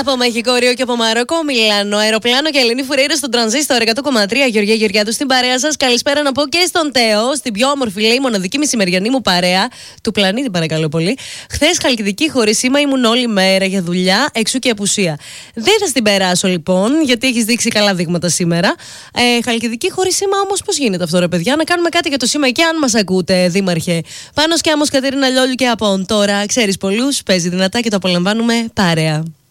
Από Μεχικό, Ρίο και από Μαρόκο, Μιλάνο, αεροπλάνο και Ελένη Φουρέιρα στον Τρανζίστορ 100,3. Γεωργία Γεωργιάδου στην παρέα σας. Καλησπέρα να πω και στον Τέο, στην πιο όμορφη, λέει, μοναδική μεσημεριανή μου παρέα του πλανήτη, παρακαλώ πολύ. Χθες Χαλκιδική χωρίς σήμα ήμουν όλη μέρα για δουλειά, εξού και απουσία. Δεν θα στην περάσω λοιπόν, γιατί έχεις δείξει καλά δείγματα σήμερα. Χαλκιδική χωρίς σήμα όμως, πώς γίνεται αυτό, ρε παιδιά? Να κάνουμε κάτι για το σήμα και αν μας ακούτε, δήμαρχε. Πάνος και Άμμος, Κατερίνα Λιόλιου και Απόν. Τώρα ξέρεις πολλούς, παίζει δυνατά και το απολαμβάνουμε παρέα.